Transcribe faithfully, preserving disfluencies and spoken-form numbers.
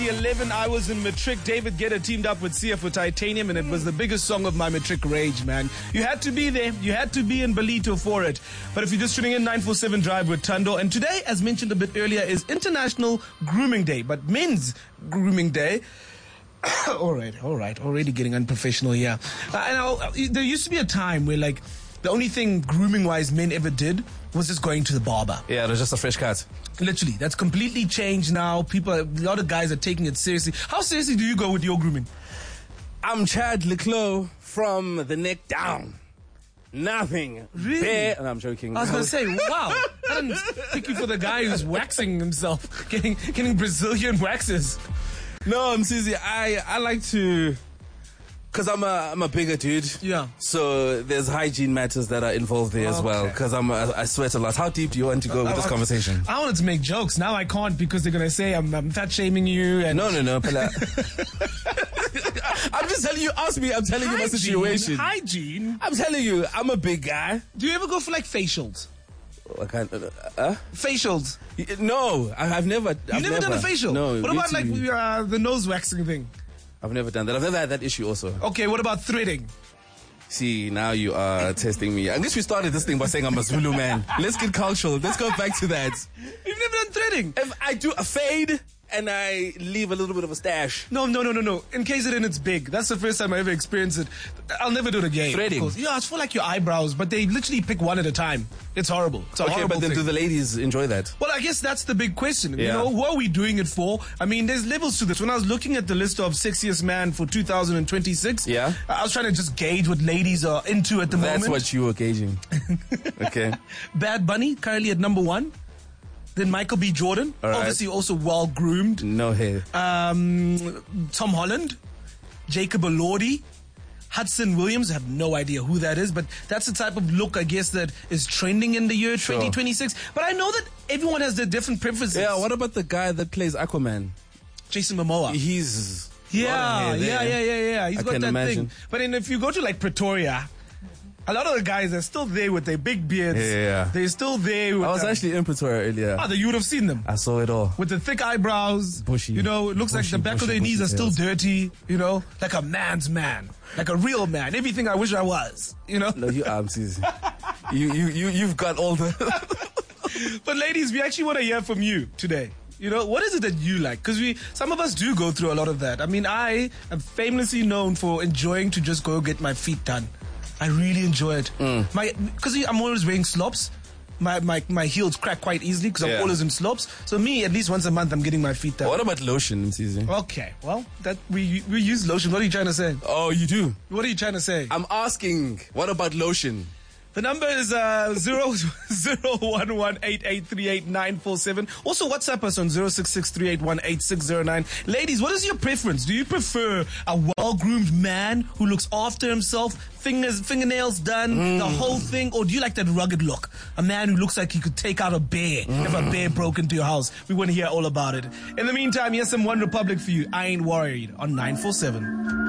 eleven, I was in Matric. David Guetta teamed up with Sia for Titanium, and it was the biggest song of my Matric rage, man. You had to be there. You had to be in Belito for it. But if you're just tuning in, nine four seven Drive with Tando. And today, as mentioned a bit earlier, is International Grooming Day, but Men's Grooming Day. all right, all right. Already getting unprofessional here. Uh, and I'll, there used to be a time where, like, the only thing grooming-wise men ever did was just going to the barber. Yeah, it was just a fresh cut. Literally. That's completely changed now. People, a lot of guys are taking it seriously. How seriously do you go with your grooming? I'm Chad Leclos from the neck down. Nothing. Really? Bare, and I'm joking. I was going to say, wow. I didn't pick you for the guy who's waxing himself, getting getting Brazilian waxes. No, I'm Susie. I, I like to... Because I'm a, I'm a bigger dude. Yeah. So there's hygiene matters that are involved there as Okay. well. Because I'm a, I sweat a lot. How deep do you want to go with this I- conversation? I wanted to make jokes. Now I can't because they're going to say I'm, I'm fat shaming you. And No, no, no. Pala. I'm just telling you. Ask me. I'm telling you my situation. Hygiene. I'm telling you. I'm a big guy. Do you ever go for like facials? I can't. Uh, uh? Facials. No, I, I've never. You've I've never, done a facial? No. What you about like two- uh, the nose waxing thing? I've never done that. I've never had that issue also. Okay, what about threading? See, now you are testing me. I guess we started this thing by saying I'm a Zulu man. Let's get cultural. Let's go back to that. You've never done threading? If I do a fade and I leave a little bit of a stash. No, no, no, no, no. In case it in, it's big. That's the first time I ever experienced it. I'll never do it again. Threading? Of course. Yeah, it's for like your eyebrows, but they literally pick one at a time. It's horrible. It's a Okay, horrible but then thing. do the ladies enjoy that? Well, I guess that's the big question. You Yeah. know, who are we doing it for? I mean, there's levels to this. When I was looking at the list of sexiest man for two thousand twenty-six, Yeah. I was trying to just gauge what ladies are into at the That's moment. what you were gauging. Okay. Bad Bunny, currently at number one. Then Michael B. Jordan, All right. obviously also well groomed. No hair. Um, Tom Holland, Jacob Elordi, Hudson Williams. I have no idea who that is, but that's the type of look, I guess, that is trending in the year Sure. twenty twenty-six. But I know that everyone has their different preferences. Yeah, what about the guy that plays Aquaman? Jason Momoa. He's... Yeah, lot of hair yeah, there. yeah, yeah, yeah. He's I got can that imagine. thing. But then if you go to like Pretoria, a lot of the guys are still there with their big beards. Yeah, yeah. They're still there with I was the- actually in Pretoria earlier. Oh, you would have seen them. I saw it all. With the thick eyebrows. Bushy. You know, it looks like Bushy, the back of bushy, their knees bushy are still tails. dirty. You know, like a man's man. Like a real man. Everything I wish I was. You know? No, you are, Susie. You, you, you, you've got all the... But ladies, we actually want to hear from you today. You know, what is it that you like? Because we, some of us do go through a lot of that. I mean, I am famously known for enjoying to just go get my feet done. I really enjoy it. Mm. My, because I'm always wearing slops. My, my, my heels crack quite easily because Yeah. I'm always in slops. So me, at least once a month, I'm getting my feet done. What about lotion, Susie? Okay, well, that we we use lotion. What are you trying to say? Oh, you do? What are you trying to say? I'm asking, what about lotion? The number is uh, zero zero one one eight eight three eight nine four seven. Also, WhatsApp us on zero six six three eight one eight six zero nine. Ladies, what is your preference? Do you prefer a well-groomed man who looks after himself, fingers, fingernails done, the whole thing, or do you like that rugged look? A man who looks like he could take out a bear if a bear broke into your house. We want to hear all about it. In the meantime, here's some One Republic for you. I Ain't Worried on nine four seven.